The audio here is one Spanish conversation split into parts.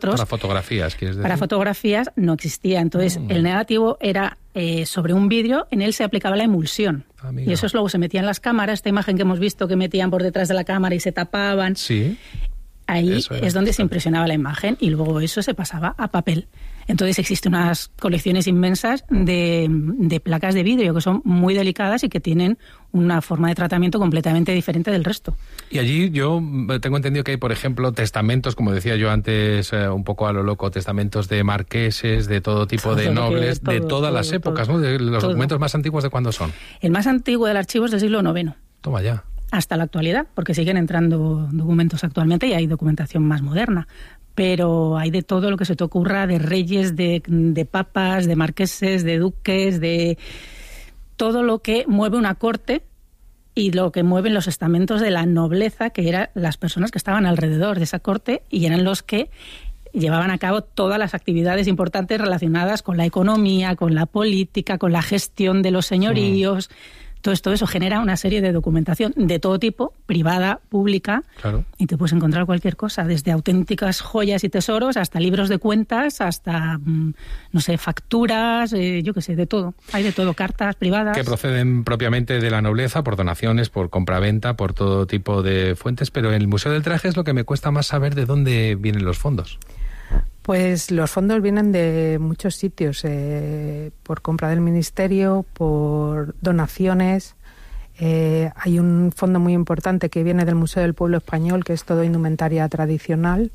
registros. Para fotografías, ¿quieres decir? Para fotografías no existía. Entonces, el negativo era sobre un vidrio, en él se aplicaba la emulsión. Y eso luego se metía en las cámaras, esta imagen que hemos visto que metían por detrás de la cámara y se tapaban. Sí. Ahí es donde se impresionaba la imagen y luego eso se pasaba a papel. Entonces existen unas colecciones inmensas de placas de vidrio que son muy delicadas y que tienen una forma de tratamiento completamente diferente del resto. Y allí yo tengo entendido que hay, por ejemplo, testamentos, como decía yo antes, un poco a lo loco, testamentos de marqueses, de todo tipo de nobles, de todas las épocas, ¿no? De los documentos más antiguos, ¿de cuándo son? El más antiguo del archivo es del siglo IX. Toma ya. Hasta la actualidad, porque siguen entrando documentos actualmente y hay documentación más moderna. Pero hay de todo lo que se te ocurra, de reyes, de papas, de marqueses, de duques, de todo lo que mueve una corte y lo que mueven los estamentos de la nobleza, que eran las personas que estaban alrededor de esa corte y eran los que llevaban a cabo todas las actividades importantes relacionadas con la economía, con la política, con la gestión de los señoríos. Todo eso genera una serie de documentación de todo tipo, privada, pública, claro. Y te puedes encontrar cualquier cosa, desde auténticas joyas y tesoros hasta libros de cuentas, hasta, no sé, facturas, yo qué sé, de todo. Hay de todo, cartas privadas. Que proceden propiamente de la nobleza, por donaciones, por compraventa, por todo tipo de fuentes, pero en el Museo del Traje es lo que me cuesta más saber de dónde vienen los fondos. Pues los fondos vienen de muchos sitios, por compra del ministerio, por donaciones. Hay un fondo muy importante que viene del Museo del Pueblo Español, que es todo indumentaria tradicional.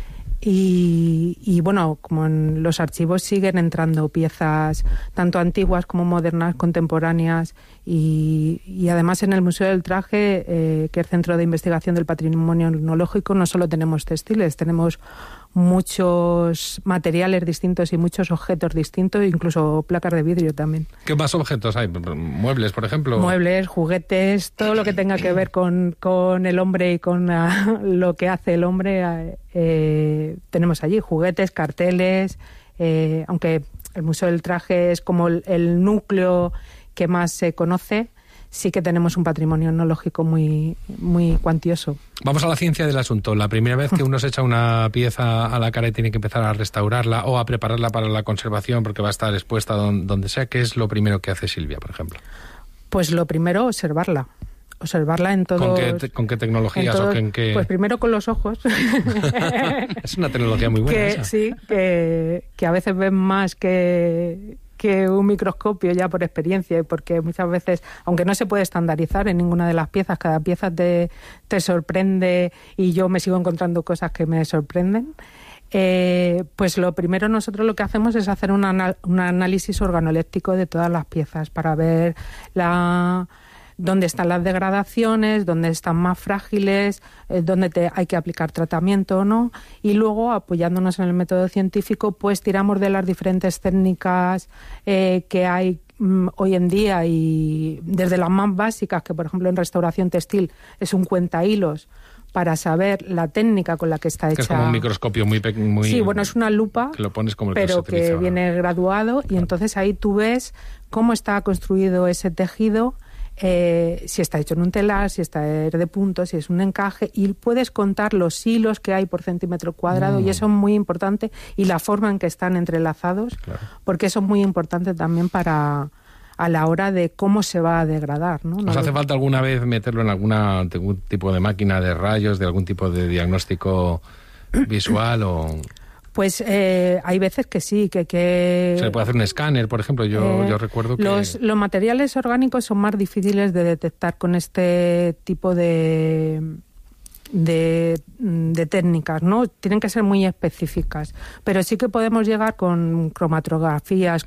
Y bueno, como en los archivos siguen entrando piezas tanto antiguas como modernas, contemporáneas, y además en el Museo del Traje, que es Centro de Investigación del Patrimonio Etnológico, no solo tenemos textiles, tenemos muchos materiales distintos y muchos objetos distintos, incluso placas de vidrio también. ¿Qué más objetos hay? ¿Muebles, por ejemplo? Muebles, juguetes, todo lo que tenga que ver con el hombre y con lo que hace el hombre, tenemos allí juguetes, carteles, aunque el Museo del Traje es como el núcleo que más se conoce. Sí que tenemos un patrimonio etnológico muy, muy cuantioso. Vamos a la ciencia del asunto. La primera vez que uno se echa una pieza a la cara y tiene que empezar a restaurarla o a prepararla para la conservación porque va a estar expuesta donde sea, ¿qué es lo primero que hace Silvia, por ejemplo? Pues lo primero, observarla en todo. ¿Con qué tecnologías o en qué? Pues primero con los ojos. Es una tecnología muy buena esa. Sí, que a veces ven más que un microscopio ya por experiencia, y porque muchas veces, aunque no se puede estandarizar en ninguna de las piezas, cada pieza te sorprende y yo me sigo encontrando cosas que me sorprenden, pues lo primero nosotros lo que hacemos es hacer un análisis organoléptico de todas las piezas para ver dónde están las degradaciones, dónde están más frágiles, dónde hay que aplicar tratamiento o no, y luego, apoyándonos en el método científico, pues tiramos de las diferentes técnicas que hay hoy en día, y desde las más básicas, que por ejemplo en restauración textil es un cuentahilos, para saber la técnica con la que está hecha. Que es como un microscopio muy Sí, bueno, es una lupa, que lo pones como el pero que viene graduado, claro. Y entonces ahí tú ves cómo está construido ese tejido, si está hecho en un telar, si está de puntos, si es un encaje, y puedes contar los hilos que hay por centímetro cuadrado, y eso es muy importante, y la forma en que están entrelazados, claro. Porque eso es muy importante también a la hora de cómo se va a degradar, ¿no? ¿Nos hace falta alguna vez meterlo en algún tipo de máquina de rayos, de algún tipo de diagnóstico visual o...? Pues hay veces que sí, que... ¿Se le puede hacer un escáner, por ejemplo? Yo recuerdo que... Los materiales orgánicos son más difíciles de detectar con este tipo de técnicas, ¿no? Tienen que ser muy específicas, pero sí que podemos llegar con cromatografías,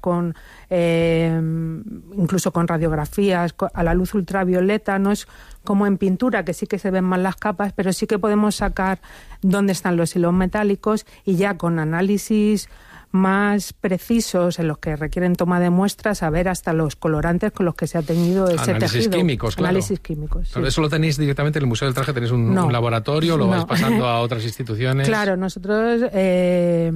incluso con radiografías, a la luz ultravioleta. No es como en pintura, que sí que se ven más las capas, pero sí que podemos sacar dónde están los hilos metálicos, y ya con análisis más precisos en los que requieren toma de muestras, a ver hasta los colorantes con los que se ha teñido ese tejido. Químicos, claro. Análisis químicos, sí. Pero eso lo tenéis directamente en el Museo del Traje, tenéis un laboratorio, lo vais pasando a otras instituciones. Claro, nosotros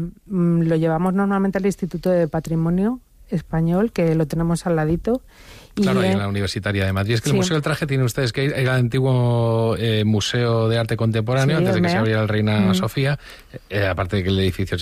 lo llevamos normalmente al Instituto de Patrimonio Español, que lo tenemos al ladito, Claro, ahí en la Universitaria de Madrid. Es que el Museo del Traje tiene ustedes que ir al antiguo Museo de Arte Contemporáneo, antes de que se abriera el Reina Sofía, aparte de que el edificio